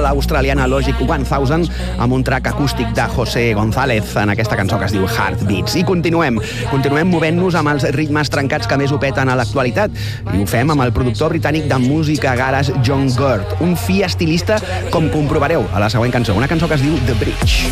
l'australiana Logic 1000 amb un track acústic de José González en aquesta cançó que es diu Heartbeats. I continuem movent-nos amb els ritmes trencats que més ho peten a l'actualitat. I ho fem amb el productor britànic de música garage John Gurt, un fi estilista com comprovareu a la següent cançó, una cançó que es diu The Bridge.